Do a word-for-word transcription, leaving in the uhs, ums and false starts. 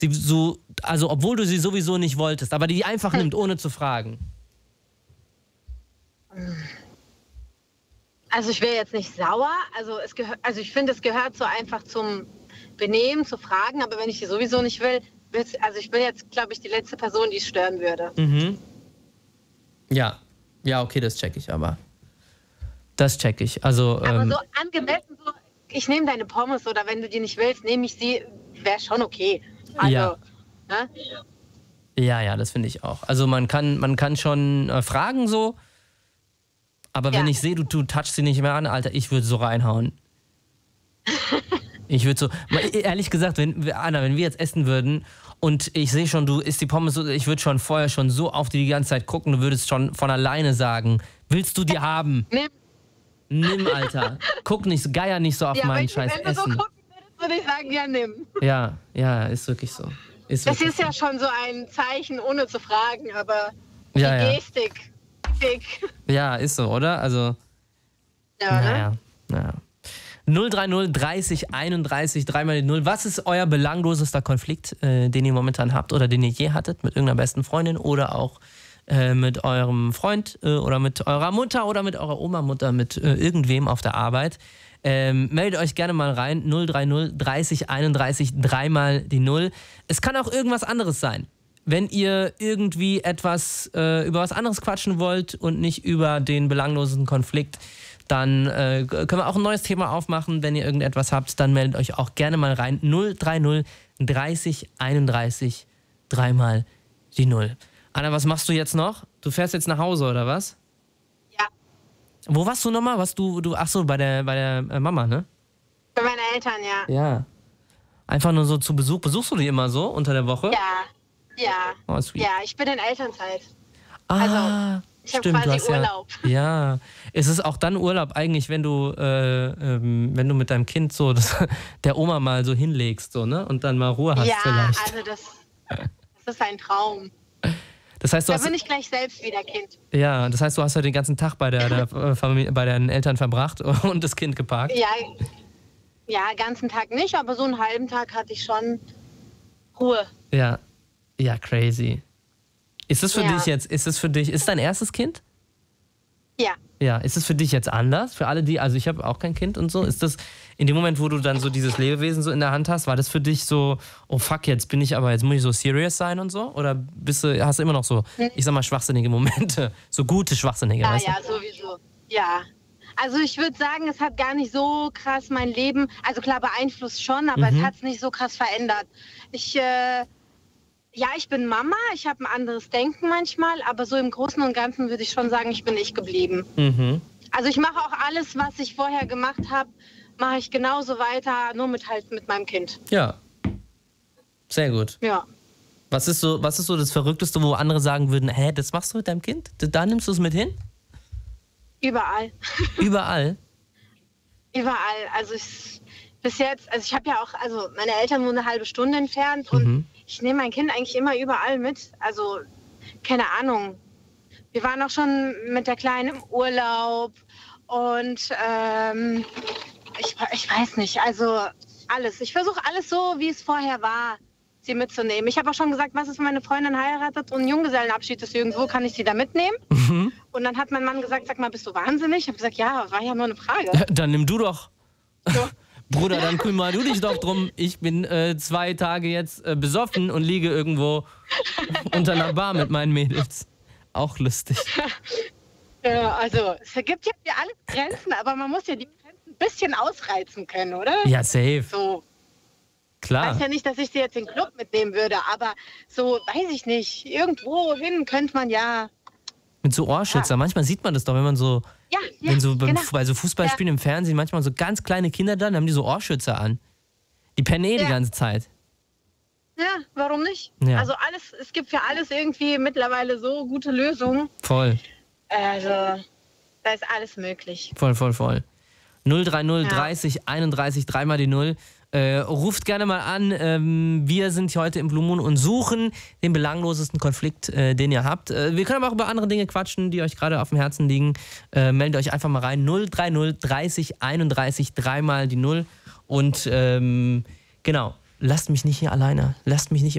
die so, also obwohl du sie sowieso nicht wolltest, aber die einfach nimmt, ohne zu fragen? Also ich wäre jetzt nicht sauer. Also, es gehör, also ich finde, es gehört so einfach zum Benehmen, zu fragen. Aber wenn ich die sowieso nicht will, also ich bin jetzt, glaube ich, die letzte Person, die es stören würde. Mhm. Ja, ja, okay, das check ich aber. Das check ich. Also, aber ähm, so angemessen, so, ich nehme deine Pommes oder wenn du die nicht willst, nehme ich sie, wäre schon okay. Also, ja. Ne? Ja, ja, das finde ich auch. Also man kann, man kann schon äh, fragen so, aber wenn Ja. ich sehe, du, du touchst sie nicht mehr an, Alter, ich würde so reinhauen. Ich würde so, mal, ehrlich gesagt, wenn, Anna, wenn wir jetzt essen würden und ich sehe schon, du isst die Pommes, so, ich würde schon vorher schon so auf die die ganze Zeit gucken, du würdest schon von alleine sagen, willst du die haben? Nimm. Nimm, Alter. Guck nicht, so- geier nicht so auf Ja, meinen wenn, scheiß wenn du so Essen. gucken würdest, würde ich sagen, ja, nimm. Ja, ja, ist wirklich so. Ist Das wirklich ist ja schon so ein Zeichen, ohne zu fragen, aber Ja, die ja. Gestik, dick. Ja, ist so, oder? Also, Ja, ne? naja, naja. null drei null dreißig einunddreißig dreimal die null. Was ist euer belanglosester Konflikt, äh, den ihr momentan habt oder den ihr je hattet mit irgendeiner besten Freundin oder auch äh, mit eurem Freund äh, oder mit eurer Mutter oder mit eurer Oma-Mutter, mit äh, irgendwem auf der Arbeit? Ähm, meldet euch gerne mal rein. null drei null dreißig einunddreißig dreimal die null. Es kann auch irgendwas anderes sein. Wenn ihr irgendwie etwas äh, über was anderes quatschen wollt und nicht über den belanglosen Konflikt, dann äh, können wir auch ein neues Thema aufmachen. Wenn ihr irgendetwas habt, dann meldet euch auch gerne mal rein. null drei null dreißig einunddreißig dreimal die null. Anna, was machst du jetzt noch? Du fährst jetzt nach Hause, oder was? Ja, Wo warst du nochmal? Was du, du, ach so, bei der, bei der äh, Mama, ne? bei meinen Eltern, ja. Ja. Einfach nur so zu Besuch. Besuchst du die immer so unter der Woche? Ja, ja. Oh, sweet. Ja, ich bin in Elternzeit. Ah, Also, ich hab stimmt, quasi du hast Urlaub. Ja, ja, es ist auch dann Urlaub eigentlich, wenn du, äh, ähm, wenn du mit deinem Kind so das, der Oma mal so hinlegst, so, ne? Und dann mal Ruhe hast Ja, vielleicht. also das, das ist ein Traum. Das heißt, du Da hast, bin ich gleich selbst wieder Kind. ja, das heißt, du hast ja den ganzen Tag bei der, der äh, Familie, bei deinen Eltern verbracht und das Kind geparkt. Ja, ja, ganzen Tag nicht, aber so einen halben Tag hatte ich schon Ruhe. Ja, ja, crazy. Ist das für Ja. dich jetzt, ist das für dich, ist dein erstes Kind? Ja. Ja, ist es für dich jetzt anders? Für alle, die, also ich habe auch kein Kind und so, ist das in dem Moment, wo du dann so dieses Lebewesen so in der Hand hast, war das für dich so, oh fuck, jetzt bin ich aber, jetzt muss ich so serious sein und so? Oder bist du, hast du immer noch so, ich sag mal, schwachsinnige Momente, so gute schwachsinnige, Ja, weißt du? ja, sowieso. Ja. Also ich würde sagen, es hat gar nicht so krass mein Leben, also klar beeinflusst schon, aber Mhm. es hat es nicht so krass verändert. Ich, äh, ja, ich bin Mama, ich habe ein anderes Denken manchmal, aber so im Großen und Ganzen würde ich schon sagen, ich bin ich geblieben. Mhm. Also ich mache auch alles, was ich vorher gemacht habe, mache ich genauso weiter, nur mit halt mit meinem Kind. Ja. Sehr gut. Ja. Was ist so, was ist so das Verrückteste, wo andere sagen würden, hä, das machst du mit deinem Kind? Da nimmst du es mit hin? Überall. Überall? Überall. Also ich, bis jetzt, also ich habe ja auch, also meine Eltern wohnen eine halbe Stunde entfernt und Mhm. ich nehme mein Kind eigentlich immer überall mit. Also keine Ahnung. Wir waren auch schon mit der Kleinen im Urlaub und ähm, ich, ich weiß nicht, also alles. Ich versuche alles so, wie es vorher war, sie mitzunehmen. Ich habe auch schon gesagt, was ist, wenn meine Freundin heiratet und ein Junggesellenabschied ist irgendwo, kann ich sie da mitnehmen? Mhm. Und dann hat mein Mann gesagt, sag mal, bist du wahnsinnig? Ich habe gesagt, ja, war ja nur eine Frage. Dann nimm du doch. So. Bruder, dann kümmere du dich doch drum. Ich bin äh, zwei Tage jetzt äh, besoffen und liege irgendwo unter einer Bar mit meinen Mädels. Auch lustig. Ja, also es gibt ja für alles Grenzen, aber man muss ja die Grenzen ein bisschen ausreizen können, oder? Ja, safe. So, Klar. weiß ja nicht, dass ich sie jetzt in den Club mitnehmen würde, aber so, weiß ich nicht, irgendwo hin könnte man ja. Mit so Ohrschützer. Ja. Manchmal sieht man das doch, wenn man so, Ja, ja, wenn so beim, genau. bei so Fußballspielen im Fernsehen manchmal so ganz kleine Kinder dann, haben die so Ohrschützer an. Die pennen eh die Ja. ganze Zeit. Ja, warum nicht? Ja. Also alles, es gibt für alles irgendwie mittlerweile so gute Lösungen. Voll. Also, da ist alles möglich. Voll, voll, voll. null drei null Ja. dreißig einunddreißig dreimal die null. Äh, ruft gerne mal an. Ähm, wir sind hier heute im Blue Moon und suchen den belanglosesten Konflikt, äh, den ihr habt. Äh, wir können aber auch über andere Dinge quatschen, die euch gerade auf dem Herzen liegen. Äh, meldet euch einfach mal rein. null drei null dreißig einunddreißig dreimal die null. Und ähm, genau, lasst mich nicht hier alleine. Lasst mich nicht